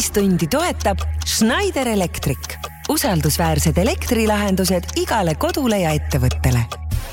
5 tundi toetab Schneider Electric. Usaldusväärsed elektrilahendused igale kodule ja ettevõttele.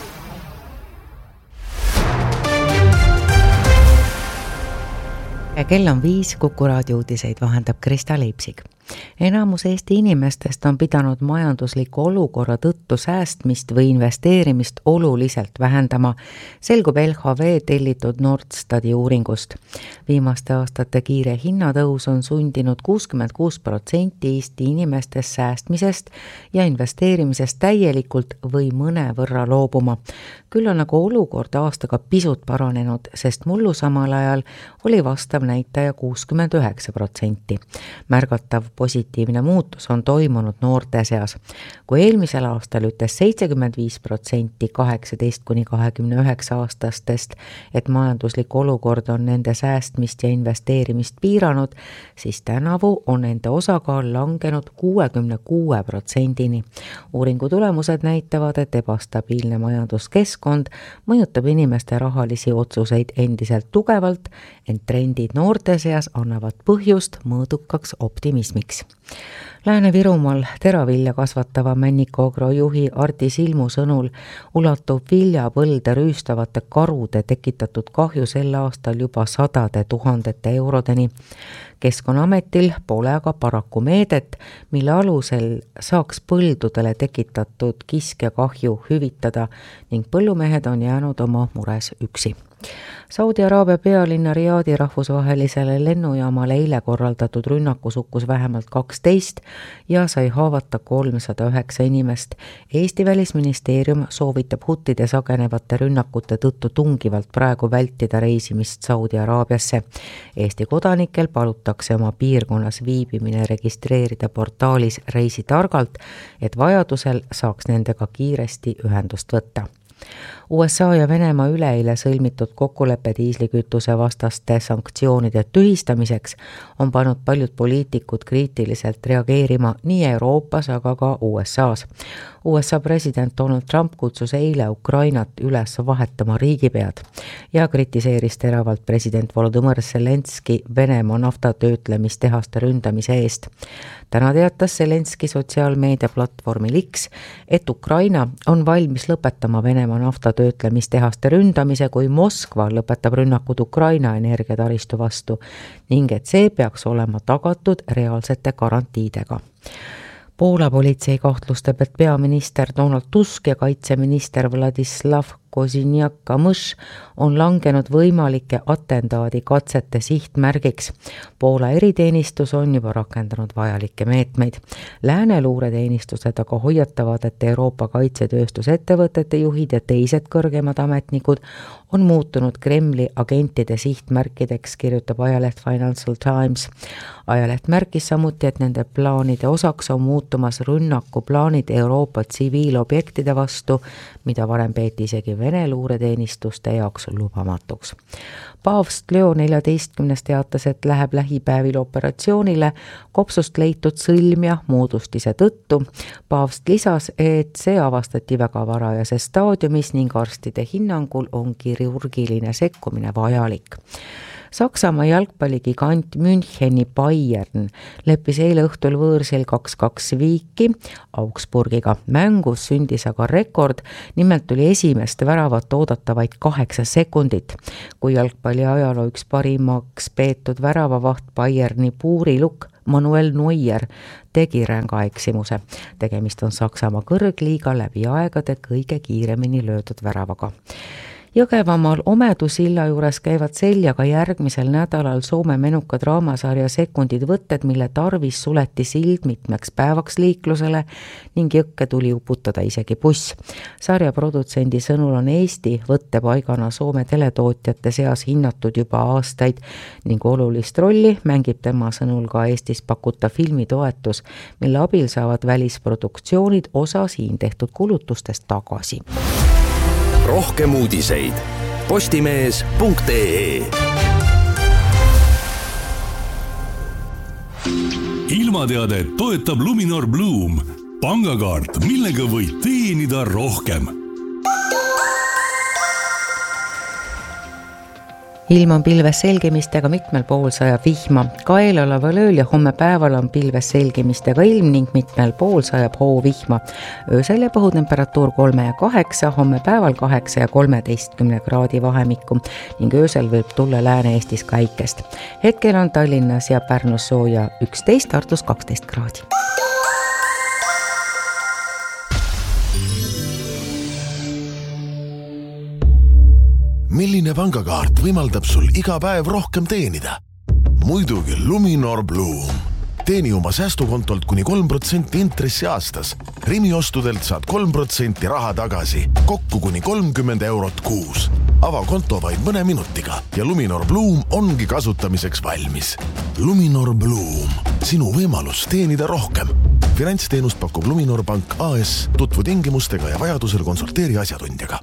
Kell on 5, Kuku raadio uudiseid vahendab Krista Leipsig. Enamus Eesti inimestest on pidanud majandusliku olukorra tõttu säästmist või investeerimist oluliselt vähendama, selgub LHV tellitud Nordstati uuringust. Viimaste aastate kiire hinnatõus on sundinud 66% Eesti inimestest säästmisest ja investeerimisest täielikult või mõne võrra loobuma. Küll on nagu olukord aastaga pisut paranenud, sest mullu samal ajal oli vastav näitaja 69%. Märgatav positiivne muutus on toimunud noorte seas. Kui eelmisel aastal ütles 75% 18–29 aastastest, et majanduslik olukord on nende säästmist ja investeerimist piiranud, siis tänavu on nende osakaal langenud 66%-ni. Uuringu tulemused näitavad, et ebastabiilne majanduskeskkond mõjutab inimeste rahalisi otsuseid endiselt tugevalt, ent trendid noorte seas annavad põhjust mõõdukaks optimismiks. Lääne-Virumaal teravilja kasvatava Männikogro juhi Arti Silmu sõnul ulatub viljapõlde rüüstavate karude tekitatud kahju sel aastal juba 100 000 eurodeni. Keskkonnaametil pole aga paraku meedet, mille alusel saaks põldudele tekitatud kiskjakahju hüvitada ning põllumehed on jäänud oma mures üksi. Saudi Araabia pealinna Riadi rahvusvahelisele lennujaamale eile korraldatud rünnakus hukkus vähemalt 12 ja sai haavata 309 inimest. Eesti välisministeerium soovitab huttide sagenevate rünnakute tõttu tungivalt praegu vältida reisimist Saudi Araabiasse. Eesti kodanikel palutakse oma piirkonnas viibimine registreerida portaalis Reisi targalt, et vajadusel saaks nendega kiiresti ühendust võtta. USA ja Venemaa üleeile sõlmitud kokkuleppe diislikütuse vastaste sanktsioonide tühistamiseks on pannud paljud poliitikud kriitiliselt reageerima nii Euroopas, aga ka USAs. USA president Donald Trump kutsus eile Ukrainat üles vahetama riigipead ja kritiseeris teravalt president Volodymyr Zelenski Venemaa naftatöötlemistehaste ründamise eest. Täna teatas Zelenski sotsiaalmeedia platvormil X, et Ukraina on valmis lõpetama Venemaa naftatöötlemistehaste ründamise, kui Moskva lõpetab rünnakud Ukraina energiataristu vastu ning et see peaks olema tagatud reaalsete garantiidega. Poola politsei kahtlustab, et peaminister Donald Tusk ja kaitseminister Vladislav Kozinjak-Kamõš on langenud võimalike atentaadi katsete sihtmärgiks. Poola eriteenistus on juba rakendanud vajalikke meetmeid. Lääne luureteenistused aga hoiatavad, et Euroopa kaitsetööstusettevõtete juhid ja teised kõrgemad ametnikud on muutunud Kremli agentide sihtmärkideks, kirjutab ajaleht Financial Times. Ajaleht märkis samuti, et nende plaanide osaks on muutumas rünnakuplaanid Euroopa tsiviilobjektide vastu, mida varem peeti isegi Vene luureteenistuste jaoks lubamatuks. Paavst Leo 14. teatas, et läheb lähipäevil operatsioonile kopsust leitud sõlmja moodustise tõttu. Paavst lisas, et see avastati väga varajases staadiumis ning arstide hinnangul on kirurgiline sekkumine vajalik. Saksamaa jalgpalligigant Müncheni Bayern leppis eile õhtul võõrsil 2-2 viiki Augsburgiga. Mängus sündis aga rekord, nimelt oli esimest väravat oodata vaid 8 sekundit. Kui jalgpalli ajaloo üks parimaks peetud väravavaht Bayerni puurilukk Manuel Neuer tegi ränga eksimuse. Tegemist on Saksamaa kõrgliiga läbi aegade kõige kiiremini löödud väravaga. Jõgevamaal Omedu silla juures käivad seljaga järgmisel nädalal Soome menuka draamasarja Sekundid võtted, mille tarvis suleti sild mitmeks päevaks liiklusele ning jõkke tuli uputada isegi buss. Sarja produtsendi sõnul on Eesti võttepaigana Soome teletootjate seas hinnatud juba aastaid ning olulist rolli mängib tema sõnul ka Eestis pakutav filmitoetus, mille abil saavad välisproduktsioonid osa siin tehtud kulutustest tagasi. Rohkem uudiseid postimees.ee. Ilmateadet toetab Luminor Bloom, pangakaart, millega võid teenida rohkem. ilm on pilves selgimistega mitmel pool sajab vihma. Ka eeloleval ööl ja homme päeval on pilves selgimistega ilm ning mitmel pool sajab hoovihma. Öösel jääb õhutemperatuur 3 ja 8, homme päeval 8 ja 13 kraadi vahemikku ning öösel võib tulla Lääne-Eestis päikest. Hetkel on Tallinnas ja Pärnus sooja 11, Tartus 12 kraadi. Milline pangakaart võimaldab sul iga päev rohkem teenida? Muidugi Luminor Bloom. Teeni oma säästukontolt kuni 3% intressi aastas. Rimi ostudelt saad 3% raha tagasi, kokku kuni 30 eurot kuus. Ava konto vaid mõne minutiga ja Luminor Bloom ongi kasutamiseks valmis. Luminor Bloom. Sinu võimalus teenida rohkem. Finantsteenust pakub Luminor Pank AS. Tutvu tingimustega ja vajadusel konsulteeri asjatundjaga.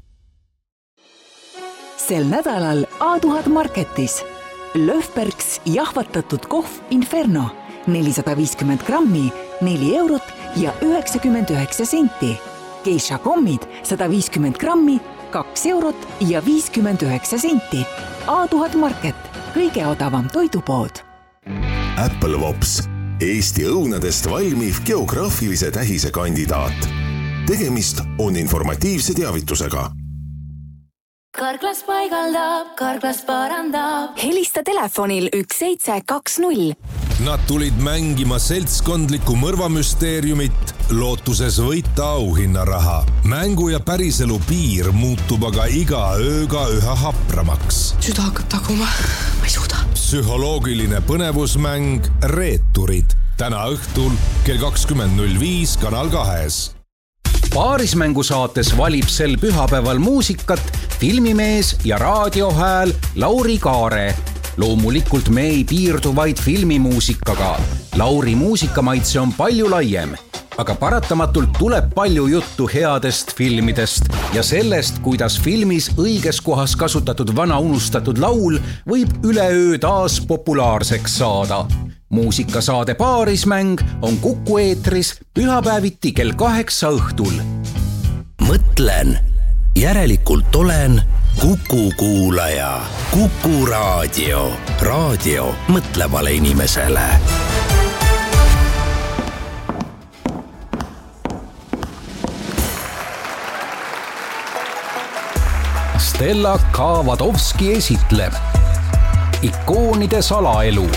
Sel nädalal A1000 Marketis Löfbergs jahvatatud kohv Inferno 450 grammi, 4 eurot ja 99 senti. Geisha kommid 150 grammi, 2 eurot ja 59 senti. A1000 Market, kõige odavam toidupood. Apple Wops, Eesti õunadest valmiv geograafilise tähise kandidaat. Tegemist on informatiivse teavitusega. Karklas paigaldab, Karklas parandab. Helista telefonil 1720. Nad tulid mängima seltskondlikku mõrvamüsteeriumit, lootuses võita auhinnaraha. Mängu ja päriselu piir muutub aga iga ööga üha hapramaks. Süda hakkab taguma, ma ei suuda. Psühholoogiline põnevusmäng Reeturid. Täna õhtul kell 20.05 Kanal 2. Paarismängusaates valib sel pühapäeval muusikat filmimees ja raadiohääl Lauri Kaare. Loomulikult me ei piirdu vaid filmimuusikaga. Lauri muusikamaitse on palju laiem, aga paratamatult tuleb palju juttu headest filmidest ja sellest, kuidas filmis õiges kohas kasutatud vana unustatud laul võib üleöö taas populaarseks saada. Muusikasaade Paarismäng on Kuku eetris pühapäeviti kell 8 õhtul. Mõtlen, järelikult olen Kuku kuulaja. Kuku raadio. Raadio mõtlevale inimesele. Stella Kavadovski esitleb Ikoonide salaelu.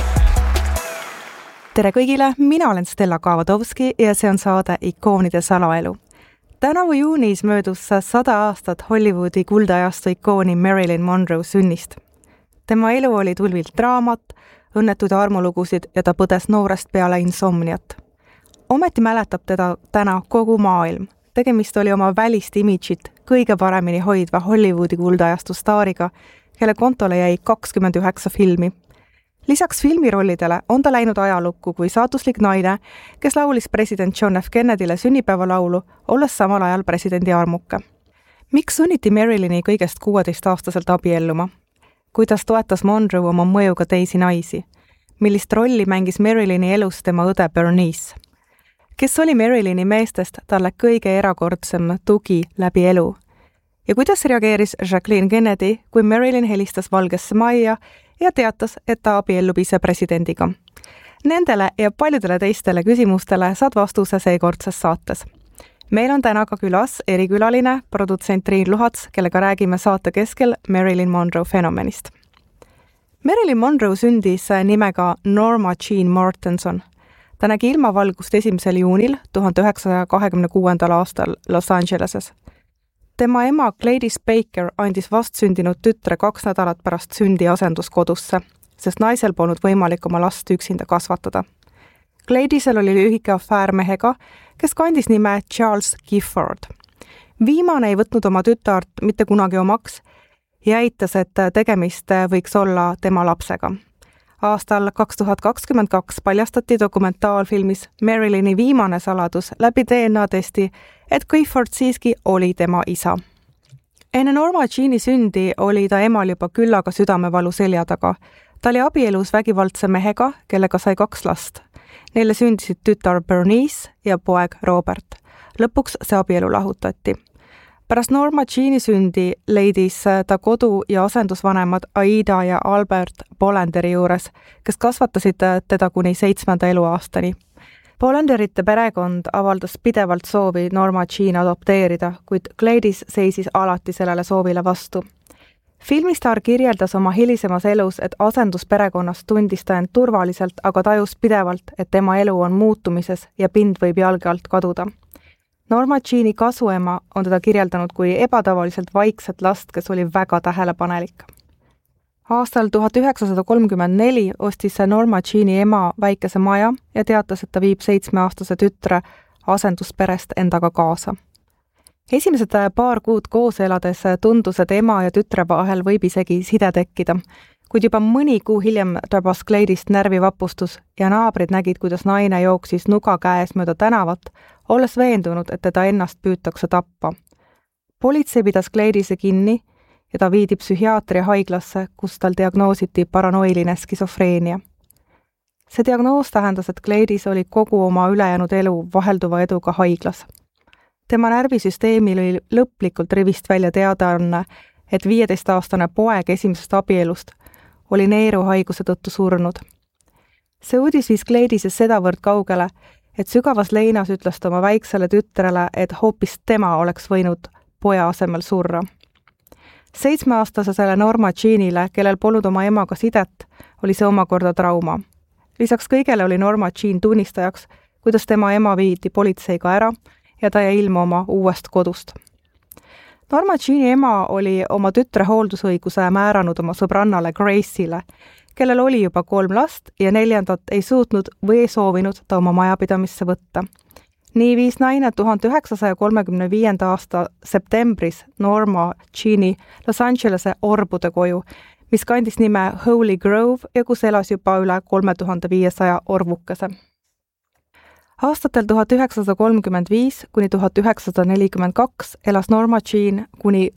Tere kõigile, mina olen Stella Kavadovski ja see on saade Ikoonide salaelu. Tänavu juunis möödus 100 aastat Hollywoodi kuldajastu ikooni Marilyn Monroe sünnist. Tema elu oli tulvilt draamat, õnnetuid armulugusid ja ta põdes noorest peale insomniat. Ometi mäletab teda täna kogu maailm. Tegemist oli oma välist imidžit kõige paremini hoidva Hollywoodi kuldajastu staariga, kelle kontole jäi 29 filmi. Lisaks filmirollidele on ta läinud ajalukku kui saatuslik naine, kes laulis president John F. Kennedyle sünnipäevalaulu, olles samal ajal presidendi armuke. Miks sunniti Marilyni kõigest 16-aastaselt abielluma? Kuidas toetas Monroe oma mõjuga teisi naisi? Millist rolli mängis Marilyni elus tema õde Bernice? Kes oli Marilyni meestest talle kõige erakordsem tugi läbi elu? Ja kuidas reageeris Jacqueline Kennedy, kui Marilyn helistas Valgesse Majja ja teatas, et ta abiellub ise presidendiga? Nendele ja paljudele teistele küsimustele saad vastuse seekordses saates. Meil on täna ka külas erikülaline, produtsent Triin Luhats, kellega räägime saate keskel Marilyn Monroe fenomenist. Marilyn Monroe sündis nimega Norma Jean Mortenson. Ta nägi ilmavalgust 1. juunil 1926. aastal Los Angeleses. Tema ema Gladys Baker andis vastsündinud tütre 2 nädalat pärast sündi asenduskodusse, sest naisel polnud võimalik oma last üksinda kasvatada. Gladysel oli lühike afäär mehega, kes kandis nime Charles Gifford. Viimane ei võtnud oma tütart mitte kunagi omaks ja eitas, et tegemist võiks olla tema lapsega. Aastal 2022 paljastati dokumentaalfilmis Marilyni viimane saladus läbi DNA-testi, et Gifford siiski oli tema isa. Enne Norma Jeani sündi oli ta emal juba küllaga südamevalu selja taga. Ta oli abielus vägivaldse mehega, kellega sai 2 last. Neile sündisid tütar Bernice ja poeg Robert. Lõpuks see abielu lahutati. Pärast Norma Jeani sündi leidis ta kodu ja asendusvanemad Aida ja Albert Bollanderi juures, kes kasvatasid teda kuni 7. eluaastani. Bollanderite perekond avaldas pidevalt soovi Norma Jean adopteerida, kuid Gladys seisis alati sellele soovile vastu. Filmistaar kirjeldas oma hilisemas elus, et asendusperekonnas tundis ta end turvaliselt, aga tajus pidevalt, et tema elu on muutumises ja pind võib jalge alt kaduda. Norma Jeani kasuema on teda kirjeldanud kui ebatavaliselt vaikset last, kes oli väga tähelepanelik. Aastal 1934 ostis Norma Jeani ema väikese maja ja teatas, et ta viib 7-aastase tütre asendusperest endaga kaasa. Esimesed paar kuud koos elades tundus, et ema ja tütre vahel võib isegi side tekkida, kuid juba mõni kuu hiljem tabas Gladyst närvivapustus ja naabrid nägid, kuidas naine jooksis nuga käes mööda tänavat, olles veendunud, et teda ennast püütakse tappa. Politsei pidas Gladyse kinni ja ta viidi psühhiaatria haiglasse, kus tal diagnoositi paranoiline skisofreenia. See diagnoos tähendas, et Gladys oli kogu oma ülejäänud elu vahelduva eduga haiglas. Tema närvisüsteemil oli lõplikult rivist välja teadaanne, et 15-aastane poeg esimesest abielust oli neeruhaiguse tõttu surnud. See uudis viis Gladyse sedavõrd kaugele, et sügavas leinas ütles ta oma väiksele tütrele, et hoopis tema oleks võinud poja asemel surra. 7-aastasele Norma Jeanile, kellel polnud oma emaga sidet, oli see omakorda trauma. Lisaks kõigele oli Norma Jean tunnistajaks, kuidas tema ema viidi politseiga ära ja ta jäi ilma oma uuest kodust. Norma Jeani ema oli oma tütre hooldusõiguse määranud oma sõbrannale Grace'ile, kellel oli juba 3 last ja 4. ei suutnud või ei soovinud ta oma majapidamisse võtta. Nii viis naine 1935. aasta septembris Norma Jeani Los Angelese orbude koju, mis kandis nime Holy Grove ja kus elas juba üle 3500 orvukese. Aastatel 1935 kuni 1942 elas Norma Jean kuni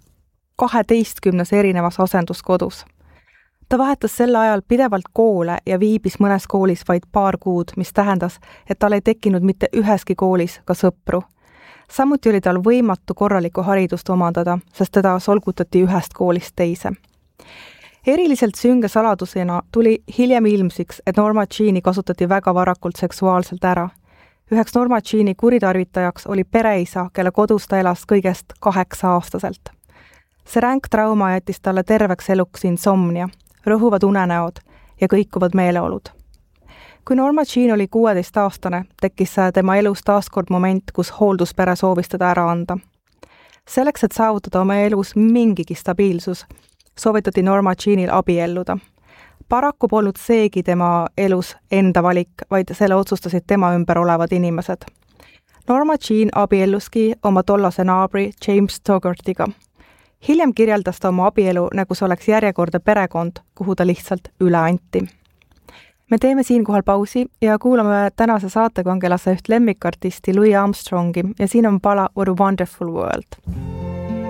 12 erinevas asenduskodus. Ta vahetas sel ajal pidevalt koole ja viibis mõnes koolis vaid paar kuud, mis tähendas, et tal ei tekkinud mitte üheski koolis ka sõpru. Samuti oli tal võimatu korralikku haridust omandada, sest teda solgutati ühest koolist teise. Eriliselt sünge saladusena tuli hiljem ilmsiks, et Norma Jeani kasutati väga varakult seksuaalselt ära. Üheks Norma Jeani kuritarvitajaks oli pereisa, kelle kodus ta elas kõigest 8-aastaselt. See ränk trauma jättis talle terveks eluks insomnia, rõhuvad unenäod ja kõikuvad meeleolud. Kui Norma Jean oli 16-aastane, tekkis tema elus taaskord moment, kus hoolduspere soovis teda ära anda. Selleks, et saavutada oma elus mingigi stabiilsus, soovitati Norma Jeanil abielluda. Paraku polnud seegi tema elus enda valik, vaid selle otsustasid tema ümber olevad inimesed. Norma Jean abielluski oma tollase naabri James Toggartiga. Hiljem kirjeldas ta oma abielu, nagu see oleks järjekordne perekond, kuhu ta lihtsalt üle anti. Me teeme siinkohal pausi ja kuulame tänase saatekangelase üht lemmikartisti Louis Armstrongi ja siin on pala What a Wonderful World.